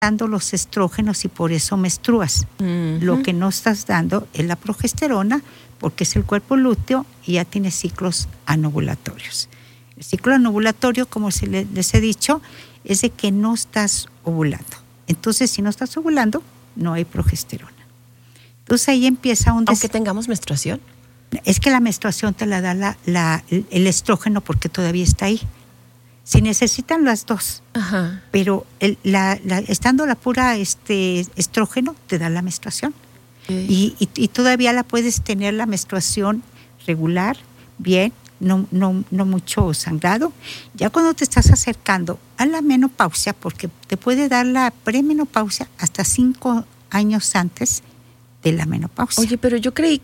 dando los estrógenos y por eso menstruas. Lo que no estás dando es la progesterona, porque es el cuerpo lúteo y ya tiene ciclos anovulatorios. El ciclo anovulatorio, como les he dicho, es de que no estás ovulando. Entonces, si no estás ovulando, no hay progesterona. Entonces ahí empieza un... Aunque tengamos menstruación. Es que la menstruación te la da el estrógeno porque todavía está ahí. Si necesitan las dos, Ajá. pero estando la pura estrógeno, te da la menstruación. Okay. Y todavía la puedes tener la menstruación regular, bien, no mucho sangrado. Ya cuando te estás acercando a la menopausia, porque te puede dar la premenopausia hasta 5 años antes de la menopausia. Oye, pero yo creí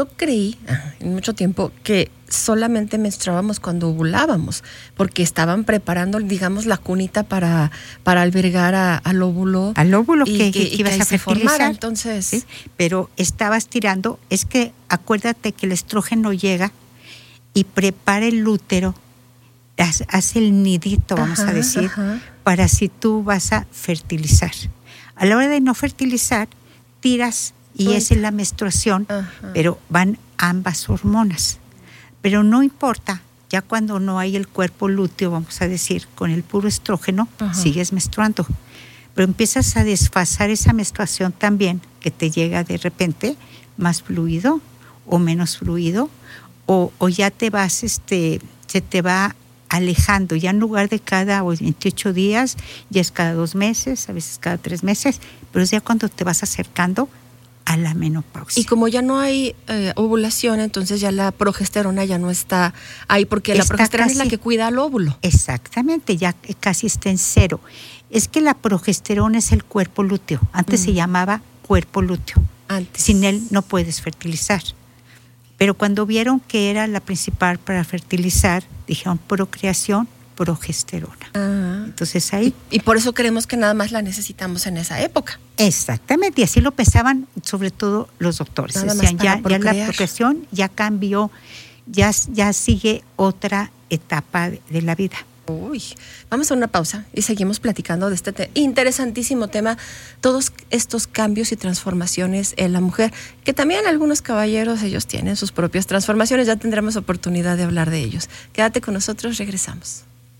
en mucho tiempo que solamente menstruábamos cuando ovulábamos, porque estaban preparando, digamos, la cunita para albergar al óvulo. Al óvulo y que ibas a fertilizar. Entonces, ¿sí? Pero estabas tirando, es que acuérdate que el estrógeno llega y prepara el útero, hace el nidito, vamos a decir, para si tú vas a fertilizar. A la hora de no fertilizar, tiras y esa es la menstruación, pero van ambas hormonas. Pero no importa, ya cuando no hay el cuerpo lúteo, vamos a decir, con el puro estrógeno, sigues menstruando. Pero empiezas a desfasar esa menstruación también, que te llega de repente más fluido o menos fluido, o ya te vas, se te va alejando, ya en lugar de cada 28 días, ya es cada 2 meses, a veces cada 3 meses, pero es ya cuando te vas acercando a la menopausia. Y como ya no hay ovulación, entonces ya la progesterona ya no está ahí, porque la progesterona es la que cuida al óvulo. Exactamente, ya casi está en cero. Es que la progesterona es el cuerpo lúteo. Antes se llamaba cuerpo lúteo. Antes. Sin él no puedes fertilizar. Pero cuando vieron que era la principal para fertilizar, dijeron procreación, progesterona. Entonces ahí... Y por eso creemos que nada más la necesitamos en esa época. Exactamente, y así lo pensaban sobre todo los doctores. Nada Decían, más para ya la procreación ya cambió, ya sigue otra etapa de la vida. Uy, vamos a una pausa y seguimos platicando de este interesantísimo tema, todos estos cambios y transformaciones en la mujer, que también algunos caballeros, ellos tienen sus propias transformaciones, ya tendremos oportunidad de hablar de ellos. Quédate con nosotros, regresamos.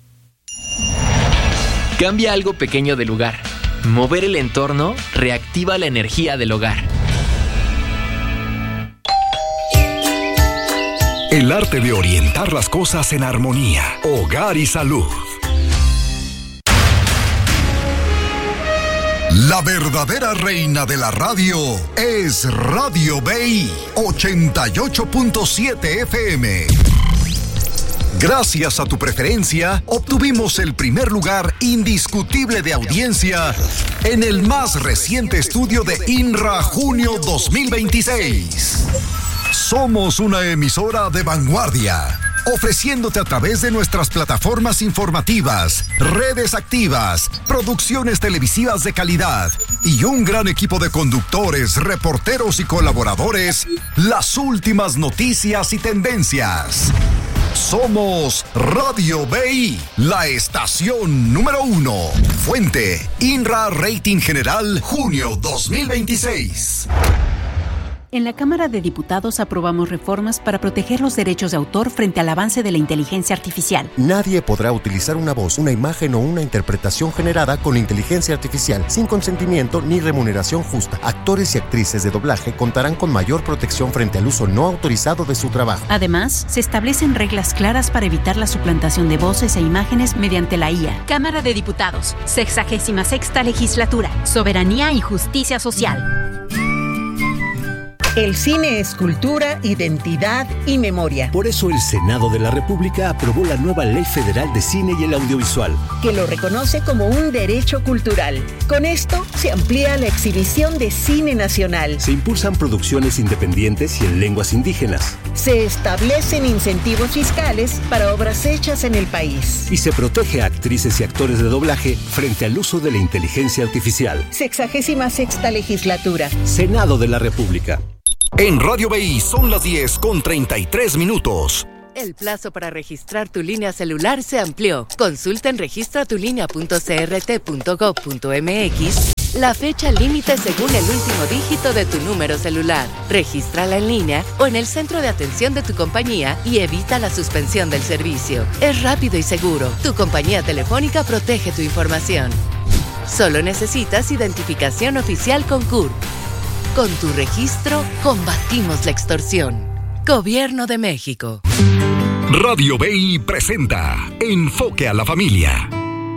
Cambia algo pequeño de lugar. Mover el entorno reactiva la energía del hogar. El arte de orientar las cosas en armonía. Hogar y salud. La verdadera reina de la radio es Radio BI 88.7 FM. Gracias a tu preferencia, obtuvimos el primer lugar indiscutible de audiencia en el más reciente estudio de INRA Junio 2026. Somos una emisora de vanguardia, ofreciéndote a través de nuestras plataformas informativas, redes activas, producciones televisivas de calidad y un gran equipo de conductores, reporteros y colaboradores, las últimas noticias y tendencias. Somos Radio BI, la estación número 1. Fuente, INRA Rating General, junio 2026. En la Cámara de Diputados aprobamos reformas para proteger los derechos de autor frente al avance de la inteligencia artificial. Nadie podrá utilizar una voz, una imagen o una interpretación generada con inteligencia artificial sin consentimiento ni remuneración justa. Actores y actrices de doblaje contarán con mayor protección frente al uso no autorizado de su trabajo. Además, se establecen reglas claras para evitar la suplantación de voces e imágenes mediante la IA. Cámara de Diputados, 66ª Legislatura, Soberanía y Justicia Social. El cine es cultura, identidad y memoria. Por eso el Senado de la República aprobó la nueva Ley Federal de Cine y el Audiovisual, que lo reconoce como un derecho cultural. Con esto se amplía la exhibición de cine nacional. Se impulsan producciones independientes y en lenguas indígenas. Se establecen incentivos fiscales para obras hechas en el país. Y se protege a actrices y actores de doblaje frente al uso de la inteligencia artificial. 66ª Legislatura. Senado de la República. En Radio BI son las 10:33. El plazo para registrar tu línea celular se amplió. Consulta en registratulinea.crt.gov.mx la fecha límite según el último dígito de tu número celular. Regístrala en línea o en el centro de atención de tu compañía y evita la suspensión del servicio. Es rápido y seguro. Tu compañía telefónica protege tu información. Solo necesitas identificación oficial con CURP. Con tu registro, combatimos la extorsión. Gobierno de México. Radio BI presenta Enfoque a la Familia.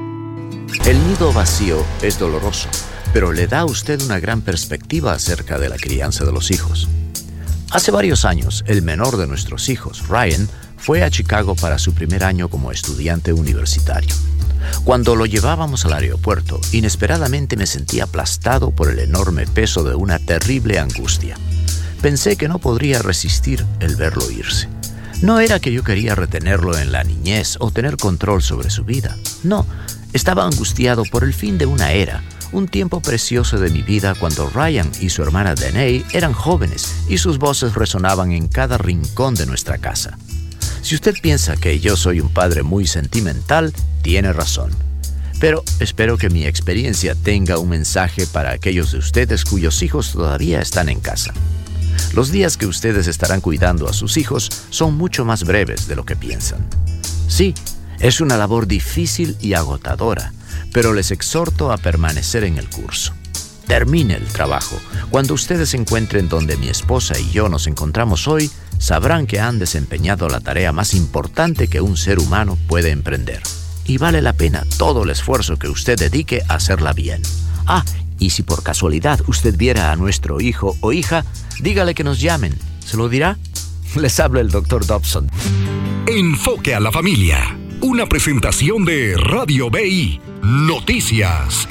El nido vacío es doloroso, pero le da a usted una gran perspectiva acerca de la crianza de los hijos. Hace varios años, el menor de nuestros hijos, Ryan, fue a Chicago para su primer año como estudiante universitario. Cuando lo llevábamos al aeropuerto, inesperadamente me sentí aplastado por el enorme peso de una terrible angustia. Pensé que no podría resistir el verlo irse. No era que yo quería retenerlo en la niñez o tener control sobre su vida. No, estaba angustiado por el fin de una era, un tiempo precioso de mi vida cuando Ryan y su hermana Danae eran jóvenes y sus voces resonaban en cada rincón de nuestra casa. Si usted piensa que yo soy un padre muy sentimental, tiene razón. Pero espero que mi experiencia tenga un mensaje para aquellos de ustedes cuyos hijos todavía están en casa. Los días que ustedes estarán cuidando a sus hijos son mucho más breves de lo que piensan. Sí, es una labor difícil y agotadora, pero les exhorto a permanecer en el curso. Termine el trabajo. Cuando ustedes se encuentren donde mi esposa y yo nos encontramos hoy, sabrán que han desempeñado la tarea más importante que un ser humano puede emprender. Y vale la pena todo el esfuerzo que usted dedique a hacerla bien. Y si por casualidad usted viera a nuestro hijo o hija, dígale que nos llamen. ¿Se lo dirá? Les habla el Dr. Dobson. Enfoque a la Familia. Una presentación de Radio BI. Noticias.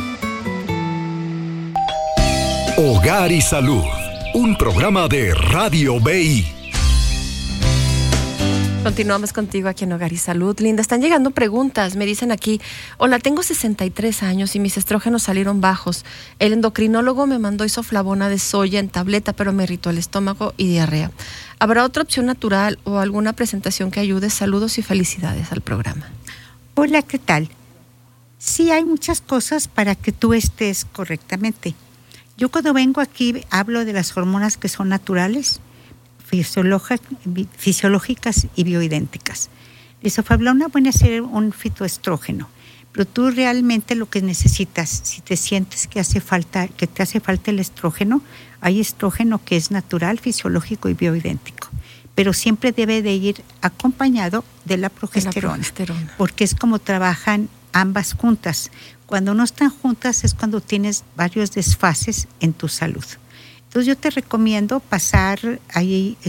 Hogar y Salud. Un programa de Radio BI. Continuamos contigo aquí en Hogar y Salud. Linda, están llegando preguntas. Me dicen aquí, hola, tengo 63 años y mis estrógenos salieron bajos. El endocrinólogo me mandó isoflavona de soya en tableta, pero me irritó el estómago y diarrea. ¿Habrá otra opción natural o alguna presentación que ayude? Saludos y felicidades al programa. Hola, ¿qué tal? Sí, hay muchas cosas para que tú estés correctamente. Yo cuando vengo aquí hablo de las hormonas que son naturales, fisiológicas y bioidénticas. La isoflavona puede ser un fitoestrógeno, pero tú realmente lo que necesitas, si te sientes que te hace falta el estrógeno, hay estrógeno que es natural, fisiológico y bioidéntico, pero siempre debe de ir acompañado de la progesterona, porque es como trabajan ambas juntas. Cuando no están juntas es cuando tienes varios desfases en tu salud. Entonces yo te recomiendo pasar ahí,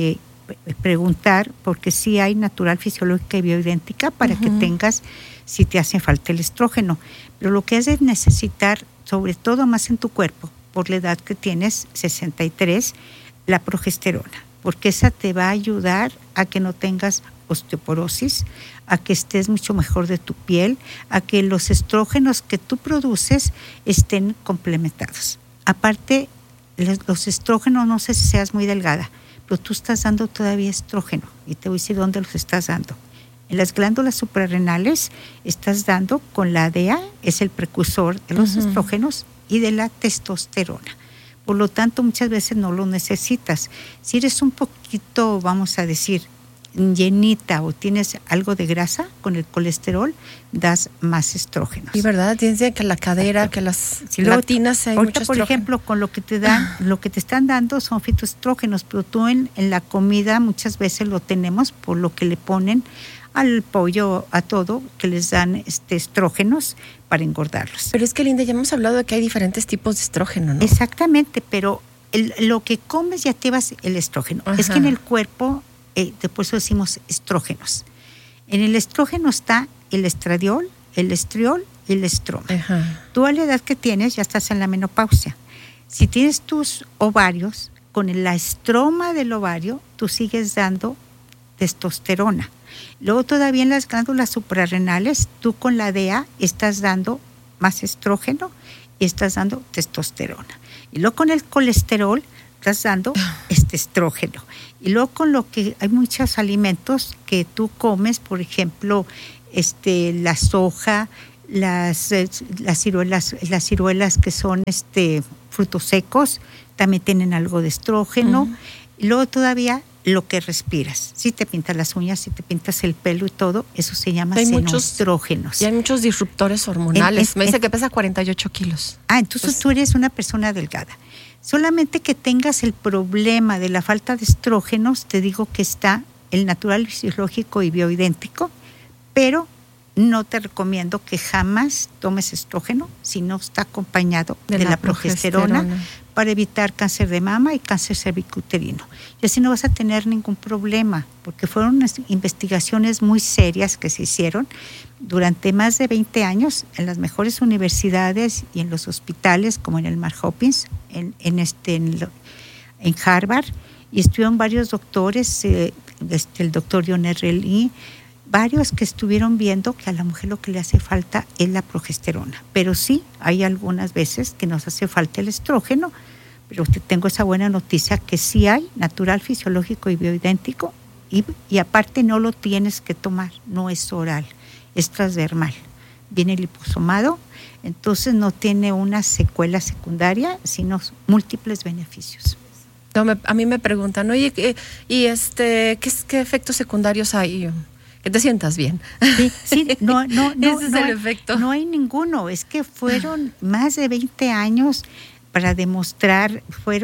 preguntar, porque sí hay natural, fisiológica y bioidéntica para que tengas, si te hace falta el estrógeno. Pero lo que has de necesitar, sobre todo más en tu cuerpo, por la edad que tienes, 63, la progesterona, porque esa te va a ayudar a que no tengas osteoporosis, a que estés mucho mejor de tu piel, a que los estrógenos que tú produces estén complementados. Aparte, los estrógenos, no sé si seas muy delgada, pero tú estás dando todavía estrógeno y te voy a decir dónde los estás dando. En las glándulas suprarrenales estás dando con la DEA, es el precursor de los estrógenos y de la testosterona. Por lo tanto, muchas veces no lo necesitas. Si eres un poquito, vamos a decir, llenita o tienes algo de grasa con el colesterol, das más estrógenos. Y verdad, tienes que la cadera, que las latinas hay ahorita, mucho por ejemplo, con lo que te dan, lo que te están dando son fitoestrógenos, pero tú en la comida muchas veces lo tenemos por lo que le ponen al pollo, a todo, que les dan estrógenos para engordarlos. Pero es que, Linda, ya hemos hablado de que hay diferentes tipos de estrógeno, ¿no? Exactamente, pero lo que comes ya te vas el estrógeno. Es que en el cuerpo, por eso decimos estrógenos. En el estrógeno está el estradiol, el estriol y el estroma. Tú a la edad que tienes ya estás en la menopausia. Si tienes tus ovarios, con la estroma del ovario, tú sigues dando testosterona. Luego todavía en las glándulas suprarrenales, tú con la DEA estás dando más estrógeno y estás dando testosterona. Y luego con el colesterol estás dando estrógeno. Y luego con lo que hay muchos alimentos que tú comes, por ejemplo, la soja, las ciruelas que son frutos secos, también tienen algo de estrógeno. Y luego todavía lo que respiras. Si te pintas las uñas, si te pintas el pelo y todo, eso se llama senoestrógenos. Y hay muchos disruptores hormonales. Me dice que pesa 48 kilos. Entonces tú eres una persona delgada. Solamente que tengas el problema de la falta de estrógenos, te digo que está el natural, fisiológico y bioidéntico, pero no te recomiendo que jamás tomes estrógeno si no está acompañado de la progesterona para evitar cáncer de mama y cáncer cervicuterino. Y así no vas a tener ningún problema, porque fueron unas investigaciones muy serias que se hicieron durante más de 20 años en las mejores universidades y en los hospitales, como en el Mar Hopkins, en Harvard, y estuvieron varios doctores, el doctor John R. Lee, varios que estuvieron viendo que a la mujer lo que le hace falta es la progesterona. Pero sí, hay algunas veces que nos hace falta el estrógeno, pero te tengo esa buena noticia que sí hay, natural, fisiológico y bioidéntico, y aparte no lo tienes que tomar, no es oral, es transdermal. Viene liposomado, entonces no tiene una secuela secundaria, sino múltiples beneficios. A mí me preguntan, oye, ¿qué efectos secundarios hay? Que te sientas bien. Sí, no, ese es el efecto. No hay ninguno, es que fueron más de 20 años para demostrar,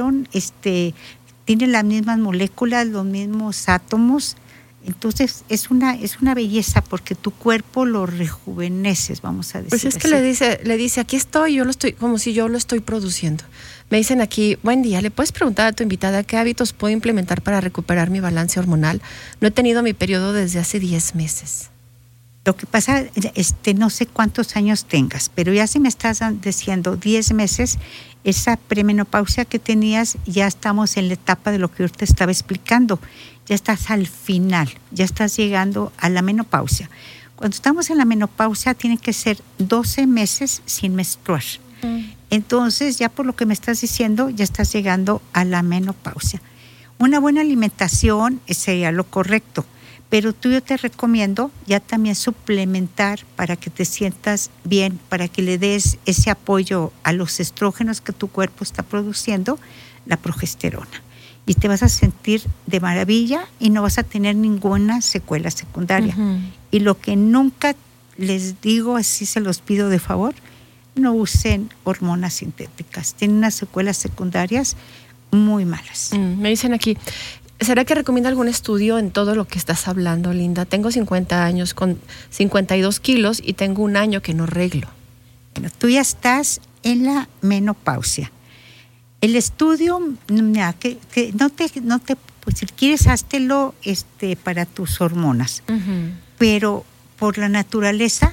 tienen las mismas moléculas, los mismos átomos, entonces es una belleza porque tu cuerpo lo rejuveneces, vamos a decir. Pues es que le dice, aquí estoy, yo lo estoy, como si yo lo estoy produciendo. Me dicen aquí, buen día, ¿le puedes preguntar a tu invitada qué hábitos puedo implementar para recuperar mi balance hormonal? No he tenido mi periodo desde hace 10 meses. Lo que pasa, no sé cuántos años tengas, pero ya si me estás diciendo 10 meses, esa premenopausia que tenías, ya estamos en la etapa de lo que yo te estaba explicando. Ya estás al final, ya estás llegando a la menopausia. Cuando estamos en la menopausia, tienen que ser 12 meses sin menstruar. Entonces, ya por lo que me estás diciendo, ya estás llegando a la menopausia. Una buena alimentación sería lo correcto, pero yo te recomiendo ya también suplementar para que te sientas bien, para que le des ese apoyo a los estrógenos que tu cuerpo está produciendo, la progesterona. Y te vas a sentir de maravilla y no vas a tener ninguna secuela secundaria. Y lo que nunca les digo, así se los pido de favor, no usen hormonas sintéticas. Tienen unas secuelas secundarias muy malas. Me dicen aquí, ¿será que recomienda algún estudio en todo lo que estás hablando, Linda? Tengo 50 años con 52 kilos y tengo un año que no reglo. Bueno, tú ya estás en la menopausia. El estudio, que no te pues si quieres, háztelo para tus hormonas. Pero por la naturaleza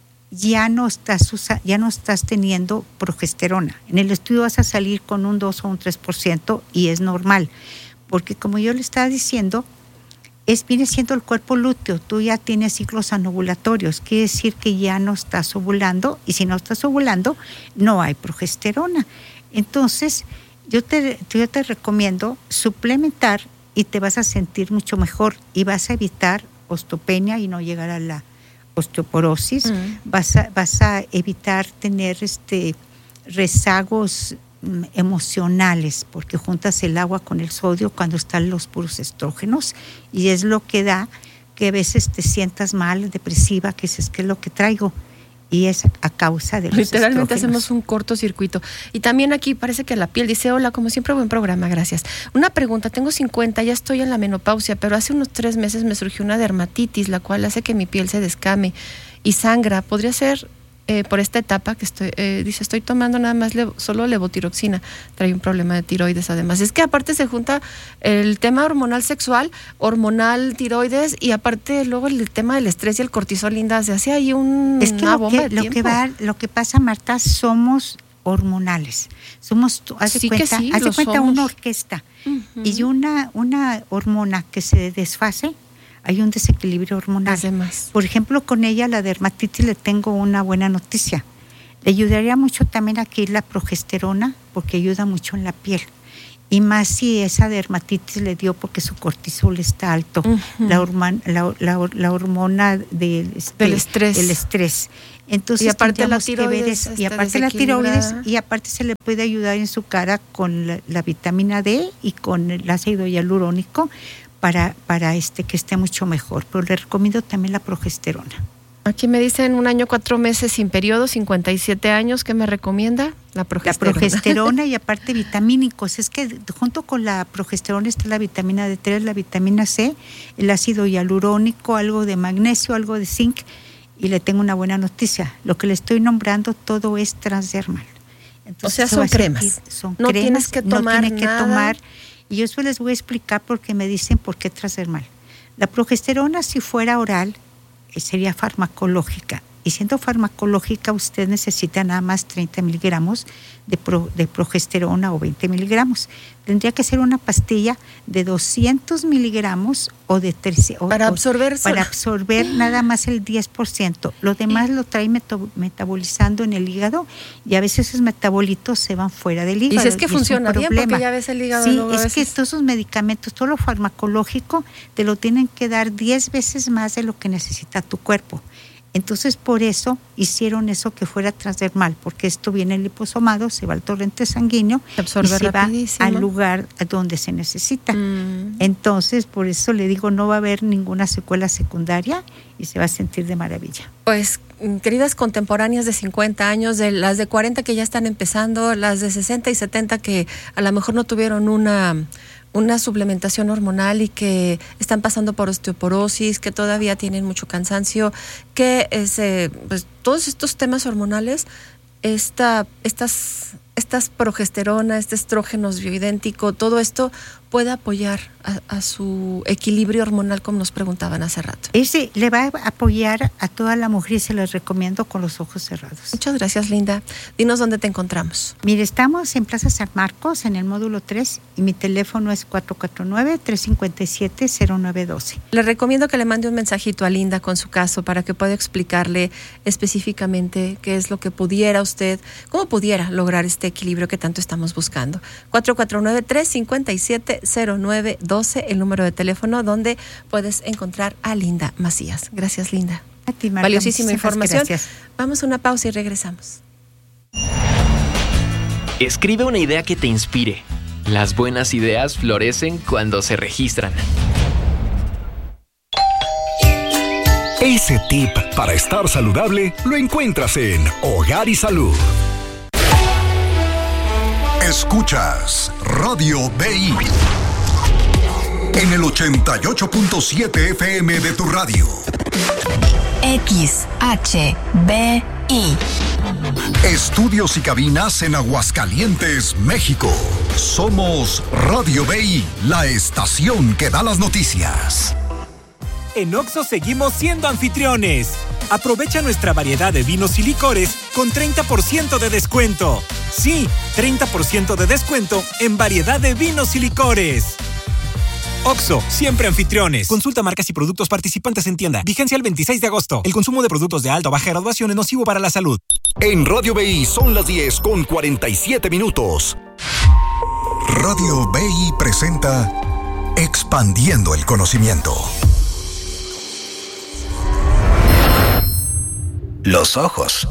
ya no estás teniendo progesterona. En el estudio vas a salir con un 2 o un 3% y es normal, porque como yo le estaba diciendo, viene siendo el cuerpo lúteo, tú ya tienes ciclos anovulatorios, quiere decir que ya no estás ovulando, y si no estás ovulando, no hay progesterona. Entonces, yo te recomiendo suplementar y te vas a sentir mucho mejor y vas a evitar osteopenia y no llegar a la osteoporosis, vas a evitar tener rezagos emocionales, porque juntas el agua con el sodio cuando están los puros estrógenos y es lo que da que a veces te sientas mal, depresiva, que dices, ¿qué es lo que traigo? Y es a causa de los literalmente estrógenos. hacemos un cortocircuito. Y también aquí parece que la piel dice, hola, como siempre, buen programa, gracias. Una pregunta, tengo 50, ya estoy en la menopausia, pero hace unos 3 meses me surgió una dermatitis, la cual hace que mi piel se descame y sangra. ¿Podría ser por esta etapa que estoy tomando nada más solo levotiroxina? Trae un problema de tiroides además. Es que aparte se junta el tema hormonal sexual, hormonal tiroides y aparte luego el tema del estrés y el cortisol, Linda, se hace ahí una bomba de tiempo. Lo que pasa, Marta, somos hormonales. Haz de cuenta una orquesta y una hormona que se desfase, hay un desequilibrio hormonal. Además. Por ejemplo, con ella, la dermatitis, le tengo una buena noticia. Le ayudaría mucho también aquí la progesterona, porque ayuda mucho en la piel. Y más si esa dermatitis le dio porque su cortisol está alto, la hormona del estrés. El estrés. Entonces, y aparte la tiroides, y aparte la tiroides, y aparte se le puede ayudar en su cara con la vitamina D y con el ácido hialurónico para que esté mucho mejor. Pero le recomiendo también la progesterona. Aquí me dicen 1 año 4 meses sin periodo, 57 años, ¿qué me recomienda? La progesterona. La progesterona y aparte vitamínicos. Es que junto con la progesterona está la vitamina D3, la vitamina C, el ácido hialurónico, algo de magnesio, algo de zinc. Y le tengo una buena noticia. Lo que le estoy nombrando todo es transdermal. Entonces, o sea, son cremas. No tienes que tomar nada. Y yo después les voy a explicar por qué me dicen por qué transdermal. La progesterona, si fuera oral, sería farmacológica. Y siendo farmacológica, usted necesita nada más 30 miligramos de progesterona o 20 miligramos. Tendría que ser una pastilla de 200 miligramos o de 13. Para absorber nada más el 10%. Lo demás lo trae metabolizando en el hígado y a veces esos metabolitos se van fuera del hígado. Y si es que funciona bien, porque ya ves el hígado. Sí, es que todos esos medicamentos, todo lo farmacológico, te lo tienen que dar 10 veces más de lo que necesita tu cuerpo. Entonces, por eso hicieron eso que fuera transdermal, porque esto viene liposomado, se va al torrente sanguíneo y se va al lugar a donde se necesita. Entonces, por eso le digo, no va a haber ninguna secuela secundaria y se va a sentir de maravilla. Pues, queridas contemporáneas de 50 años, de las de 40 que ya están empezando, las de 60 y 70 que a lo mejor no tuvieron una suplementación hormonal y que están pasando por osteoporosis, que todavía tienen mucho cansancio, que pues, todos estos temas hormonales, estas progesterona, estrógenos bioidéntico, todo esto puede apoyar a su equilibrio hormonal, como nos preguntaban hace rato. Ese le va a apoyar a toda la mujer y se los recomiendo con los ojos cerrados. Muchas gracias, Linda. Dinos dónde te encontramos. Mire, estamos en Plaza San Marcos, en el módulo 3, y mi teléfono es 449-357-0912. Le recomiendo que le mande un mensajito a Linda con su caso para que pueda explicarle específicamente qué es lo que pudiera usted, cómo pudiera lograr este equilibrio que tanto estamos buscando. 449-357-0912, el número de teléfono donde puedes encontrar a Linda Macías. Gracias, Linda. A ti, Marta, valiosísima información. Gracias. Vamos a una pausa y regresamos. Escribe una idea que te inspire. Las buenas ideas florecen cuando se registran. Ese tip para estar saludable lo encuentras en Hogar y Salud. Escuchas Radio BI en el 88.7 FM de tu radio. XHBI. Estudios y cabinas en Aguascalientes, México. Somos Radio BI, la estación que da las noticias. En Oxxo seguimos siendo anfitriones. Aprovecha nuestra variedad de vinos y licores con 30% de descuento. Sí, 30% de descuento en variedad de vinos y licores. Oxxo, siempre anfitriones. Consulta marcas y productos participantes en tienda. Vigencia el 26 de agosto. El consumo de productos de alta o baja graduación es nocivo para la salud. En Radio BI son las 10:47. Radio BI presenta Expandiendo el Conocimiento. Los ojos.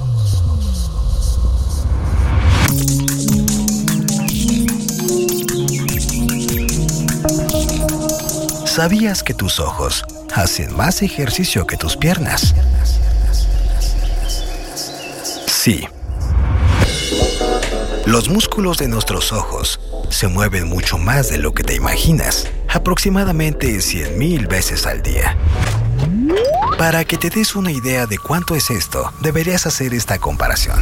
¿Sabías que tus ojos hacen más ejercicio que tus piernas? Sí. Los músculos de nuestros ojos se mueven mucho más de lo que te imaginas, aproximadamente 100,000 veces al día. Para que te des una idea de cuánto es esto, deberías hacer esta comparación.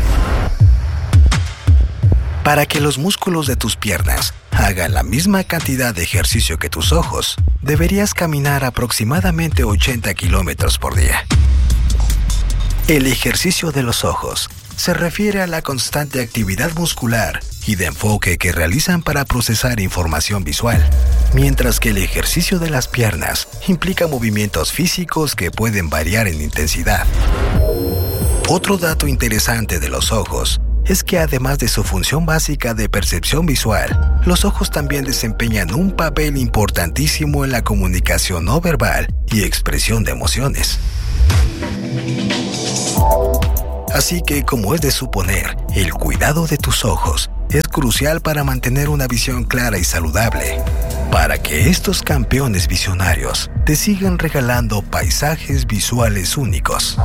Para que los músculos de tus piernas hagan la misma cantidad de ejercicio que tus ojos, deberías caminar aproximadamente 80 kilómetros por día. El ejercicio de los ojos se refiere a la constante actividad muscular y de enfoque que realizan para procesar información visual, mientras que el ejercicio de las piernas implica movimientos físicos que pueden variar en intensidad. Otro dato interesante de los ojos es que además de su función básica de percepción visual, los ojos también desempeñan un papel importantísimo en la comunicación no verbal y expresión de emociones. Así que, como es de suponer, el cuidado de tus ojos es crucial para mantener una visión clara y saludable, para que estos campeones visionarios te sigan regalando paisajes visuales únicos.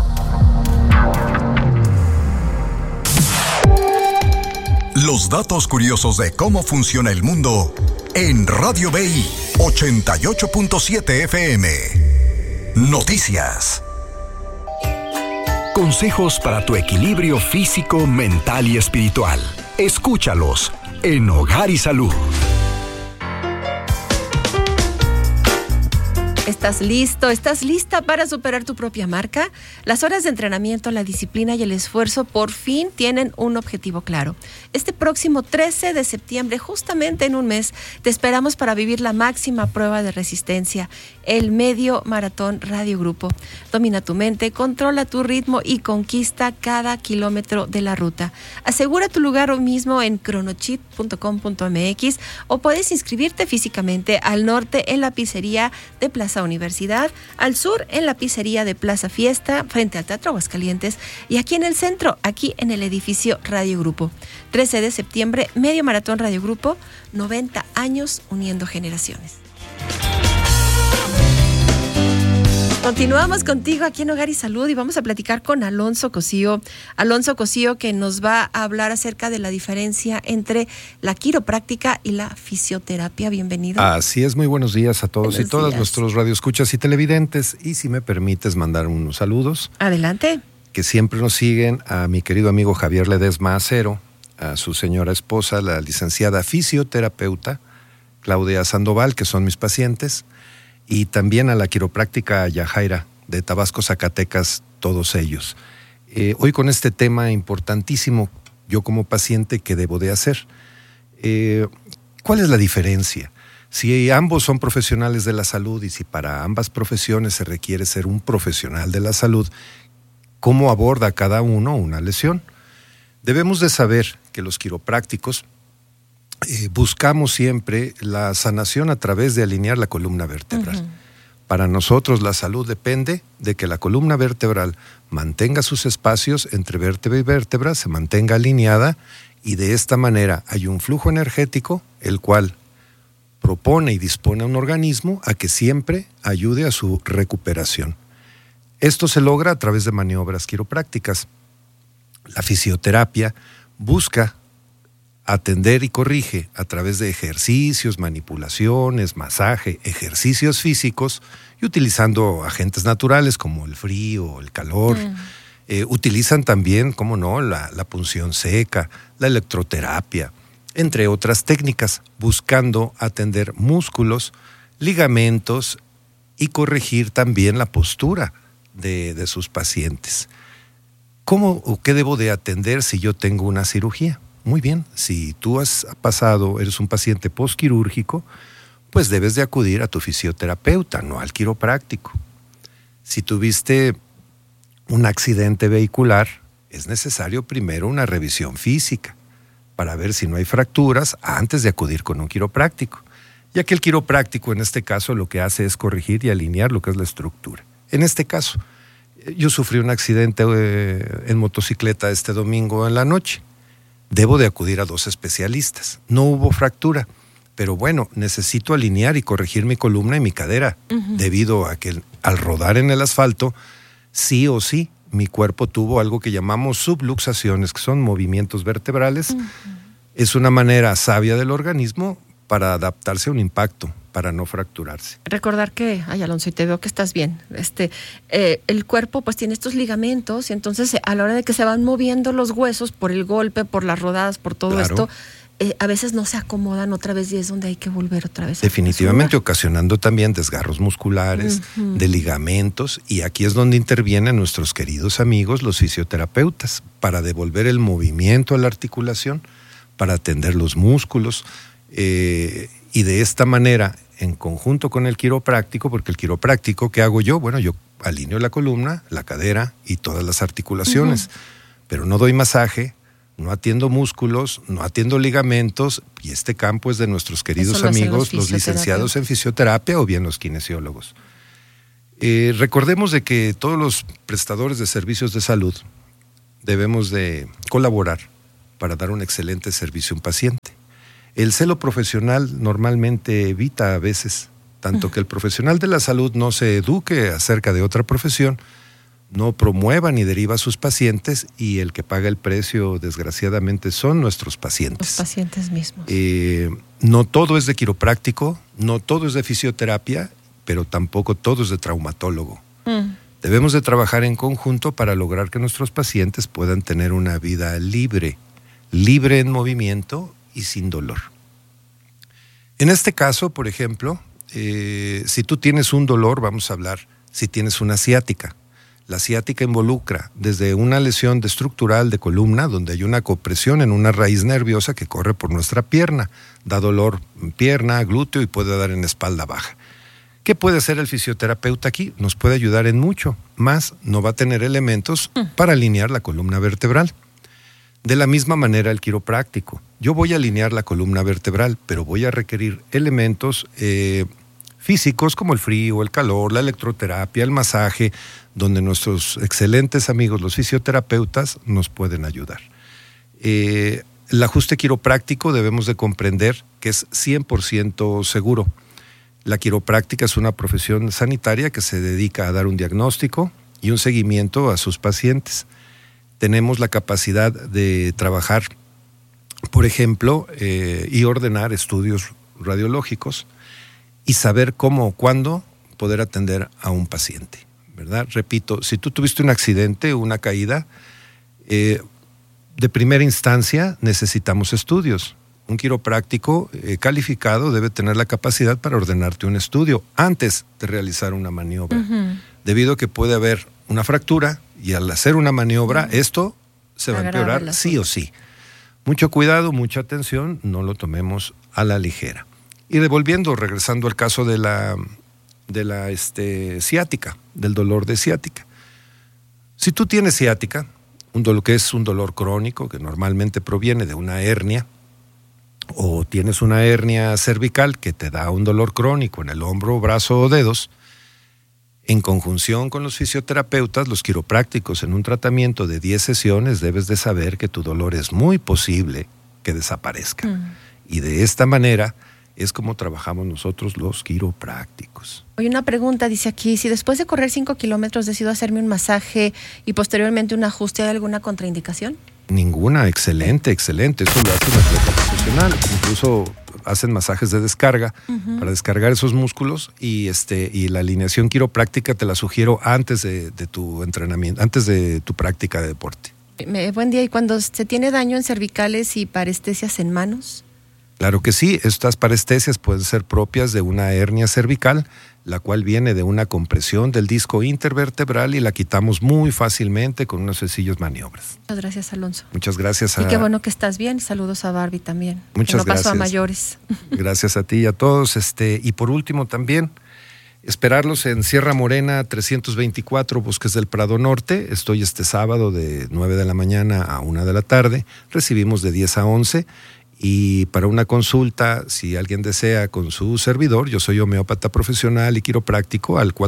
Los datos curiosos de cómo funciona el mundo en Radio BI 88.7 FM. Noticias. Consejos para tu equilibrio físico, mental y espiritual. Escúchalos en Hogar y Salud. ¿Estás listo? ¿Estás lista para superar tu propia marca? Las horas de entrenamiento, la disciplina y el esfuerzo por fin tienen un objetivo claro. Este próximo 13 de septiembre, justamente en un mes, te esperamos para vivir la máxima prueba de resistencia, el Medio Maratón Radio Grupo. Domina tu mente, controla tu ritmo y conquista cada kilómetro de la ruta. Asegura tu lugar hoy mismo en chronochit.com.mx o puedes inscribirte físicamente al norte en la pizzería de Plaza Universidad, al sur en la pizzería de Plaza Fiesta, frente al Teatro Aguascalientes, y aquí en el centro, aquí en el edificio Radio Grupo. 13 de septiembre, Medio Maratón Radio Grupo, 90 años uniendo generaciones. Continuamos contigo aquí en Hogar y Salud y vamos a platicar con Alonso Cosío. Alonso Cosío, que nos va a hablar acerca de la diferencia entre la quiropráctica y la fisioterapia. Bienvenido. Así es, muy buenos días a todos Buenos y todas días. nuestros radioescuchas y televidentes. Y si me permites mandar unos saludos. Adelante. Que siempre nos siguen a mi querido amigo Javier Ledesma Acero, a su señora esposa, la licenciada fisioterapeuta Claudia Sandoval, que son mis pacientes, y también a la quiropráctica Yajaira de Tabasco, Zacatecas, todos ellos. Hoy con este tema importantísimo, yo como paciente, ¿qué debo de hacer? ¿Cuál es la diferencia? Si ambos son profesionales de la salud y si para ambas profesiones se requiere ser un profesional de la salud, ¿cómo aborda cada uno una lesión? Debemos de saber que los quiroprácticos buscamos siempre la sanación a través de alinear la columna vertebral. Uh-huh. Para nosotros la salud depende de que la columna vertebral mantenga sus espacios entre vértebra y vértebra, se mantenga alineada y de esta manera hay un flujo energético el cual propone y dispone a un organismo a que siempre ayude a su recuperación. Esto se logra a través de maniobras quiroprácticas. La fisioterapia busca atender y corrige a través de ejercicios, manipulaciones, masaje, ejercicios físicos y utilizando agentes naturales como el frío, el calor. Utilizan también, cómo no, la punción seca, la electroterapia, entre otras técnicas, buscando atender músculos, ligamentos y corregir también la postura de sus pacientes. ¿Cómo o qué debo de atender si yo tengo una cirugía? Muy bien, si tú eres un paciente postquirúrgico, pues debes de acudir a tu fisioterapeuta, no al quiropráctico. Si tuviste un accidente vehicular, es necesario primero una revisión física para ver si no hay fracturas antes de acudir con un quiropráctico, ya que el quiropráctico en este caso lo que hace es corregir y alinear lo que es la estructura. En este caso, yo sufrí un accidente en motocicleta este domingo en la noche. Debo de acudir a 2 especialistas. No hubo fractura, pero bueno, necesito alinear y corregir mi columna y mi cadera, debido a que al rodar en el asfalto, sí o sí, mi cuerpo tuvo algo que llamamos subluxaciones, que son movimientos vertebrales. Es una manera sabia del organismo para adaptarse a un impacto, para no fracturarse. Recordar que, Alonso, y te veo que estás bien, el cuerpo pues tiene estos ligamentos y entonces a la hora de que se van moviendo los huesos por el golpe, por las rodadas, por todo esto, a veces no se acomodan otra vez y es donde hay que volver otra vez. Definitivamente, ocasionando también desgarros musculares, de ligamentos, y aquí es donde intervienen nuestros queridos amigos, los fisioterapeutas, para devolver el movimiento a la articulación, para atender los músculos, y de esta manera, en conjunto con el quiropráctico, porque el quiropráctico, ¿qué hago yo? Bueno, yo alineo la columna, la cadera y todas las articulaciones, pero no doy masaje, no atiendo músculos, no atiendo ligamentos, y este campo es de nuestros queridos amigos, los licenciados en fisioterapia o bien los kinesiólogos. Recordemos de que todos los prestadores de servicios de salud debemos de colaborar para dar un excelente servicio a un paciente. El celo profesional normalmente evita a veces tanto que el profesional de la salud no se eduque acerca de otra profesión, no promueva ni deriva a sus pacientes, y el que paga el precio, desgraciadamente, son nuestros pacientes. Los pacientes mismos. No todo es de quiropráctico, no todo es de fisioterapia, pero tampoco todo es de traumatólogo. Debemos de trabajar en conjunto para lograr que nuestros pacientes puedan tener una vida libre en movimiento y sin dolor. En este caso, por ejemplo, si tú tienes un dolor, vamos a hablar, si tienes una ciática. La ciática involucra desde una lesión estructural de columna, donde hay una compresión en una raíz nerviosa que corre por nuestra pierna, da dolor en pierna, glúteo y puede dar en espalda baja. ¿Qué puede hacer el fisioterapeuta aquí? Nos puede ayudar en mucho, más no va a tener elementos para alinear la columna vertebral. De la misma manera el quiropráctico. Yo voy a alinear la columna vertebral, pero voy a requerir elementos físicos como el frío, el calor, la electroterapia, el masaje, donde nuestros excelentes amigos, los fisioterapeutas, nos pueden ayudar. El ajuste quiropráctico debemos de comprender que es 100% seguro. La quiropráctica es una profesión sanitaria que se dedica a dar un diagnóstico y un seguimiento a sus pacientes. Tenemos la capacidad de trabajar, por ejemplo, y ordenar estudios radiológicos y saber cómo o cuándo poder atender a un paciente, ¿verdad? Repito, si tú tuviste un accidente o una caída, de primera instancia necesitamos estudios. Un quiropráctico calificado debe tener la capacidad para ordenarte un estudio antes de realizar una maniobra, debido a que puede haber una fractura y al hacer una maniobra esto se va a empeorar sí o sí. Mucho cuidado, mucha atención, no lo tomemos a la ligera. Y regresando al caso de la ciática, del dolor de ciática. Si tú tienes ciática, que es un dolor crónico que normalmente proviene de una hernia, o tienes una hernia cervical que te da un dolor crónico en el hombro, brazo o dedos, en conjunción con los fisioterapeutas, los quiroprácticos, en un tratamiento de 10 sesiones, debes de saber que tu dolor es muy posible que desaparezca. Y de esta manera es como trabajamos nosotros los quiroprácticos. Hoy una pregunta, dice aquí, si después de correr 5 kilómetros decido hacerme un masaje y posteriormente un ajuste, ¿hay alguna contraindicación? Ninguna, excelente. Eso lo hace un atleta profesional. Incluso hacen masajes de descarga para descargar esos músculos y la alineación quiropráctica te la sugiero antes de tu entrenamiento, antes de tu práctica de deporte. Buen día. ¿Y cuando se tiene daño en cervicales y parestesias en manos? Claro que sí, estas parestesias pueden ser propias de una hernia cervical, la cual viene de una compresión del disco intervertebral y la quitamos muy fácilmente con unos sencillos maniobras. Muchas gracias, Alonso. Muchas gracias. Y qué bueno que estás bien. Saludos a Barbie también. Muchas gracias. Que no pasó a mayores. Gracias a ti y a todos. Y por último también, esperarlos en Sierra Morena 324, Bosques del Prado Norte. Estoy este sábado de 9 de la mañana a 1 de la tarde. Recibimos de 10 a 11. Y para una consulta, si alguien desea con su servidor, yo soy homeópata profesional y quiropráctico al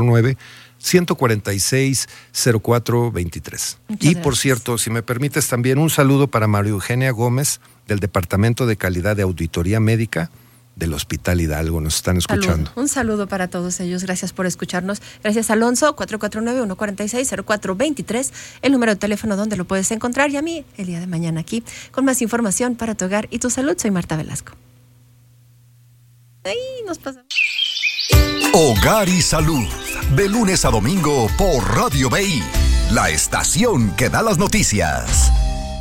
449-146-0423. Y por cierto, si me permites también un saludo para María Eugenia Gómez del Departamento de Calidad de Auditoría Médica del Hospital Hidalgo. Nos están escuchando. Un saludo para todos ellos. Gracias por escucharnos. Gracias, Alonso. 449-146-0423, el número de teléfono donde lo puedes encontrar. Y a mí, el día de mañana aquí, con más información para tu hogar y tu salud. Soy Marta Velasco. Ahí nos pasamos. Hogar y Salud, de lunes a domingo por Radio BI, la estación que da las noticias.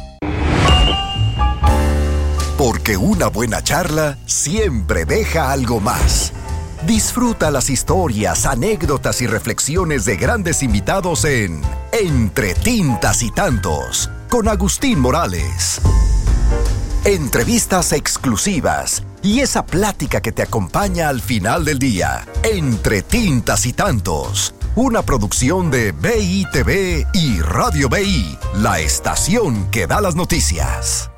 Porque una buena charla siempre deja algo más. Disfruta las historias, anécdotas y reflexiones de grandes invitados en Entre Tintas y Tantos, con Agustín Morales. Entrevistas exclusivas y esa plática que te acompaña al final del día. Entre Tintas y Tantos, una producción de BITV y Radio BI, la estación que da las noticias.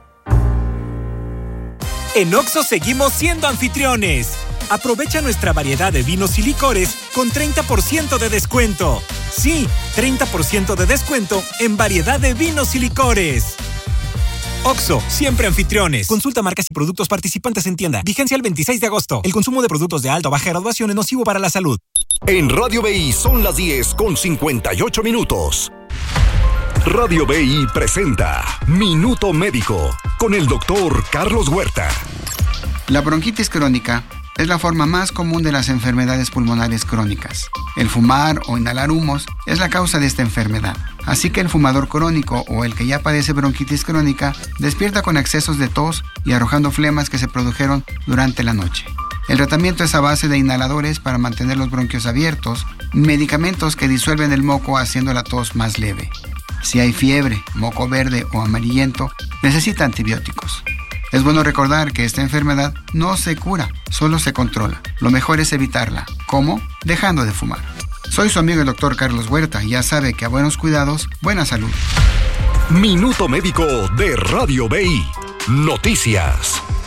En Oxxo seguimos siendo anfitriones. Aprovecha nuestra variedad de vinos y licores con 30% de descuento. Sí, 30% de descuento en variedad de vinos y licores. Oxxo, siempre anfitriones. Consulta marcas y productos participantes en tienda. Vigencia el 26 de agosto. El consumo de productos de alta o baja graduación es nocivo para la salud. En Radio BI son las 10:58. Radio BI presenta Minuto Médico con el doctor Carlos Huerta. La bronquitis crónica es la forma más común de las enfermedades pulmonares crónicas. El fumar o inhalar humos es la causa de esta enfermedad. Así que el fumador crónico o el que ya padece bronquitis crónica despierta con excesos de tos y arrojando flemas que se produjeron durante la noche. El tratamiento es a base de inhaladores para mantener los bronquios abiertos, medicamentos que disuelven el moco haciendo la tos más leve. Si hay fiebre, moco verde o amarillento, necesita antibióticos. Es bueno recordar que esta enfermedad no se cura, solo se controla. Lo mejor es evitarla. ¿Cómo? Dejando de fumar. Soy su amigo el doctor Carlos Huerta y ya sabe que a buenos cuidados, buena salud. Minuto Médico de Radio BI. Noticias.